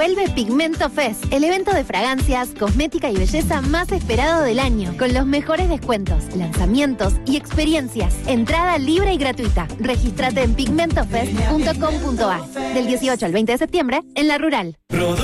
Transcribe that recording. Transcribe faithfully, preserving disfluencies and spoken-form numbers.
Vuelve Pigmento Fest, el evento de fragancias, cosmética y belleza más esperado del año, con los mejores descuentos, lanzamientos y experiencias. Entrada libre y gratuita. Regístrate en pigmentofest punto com punto a R del dieciocho al veinte de septiembre en La Rural.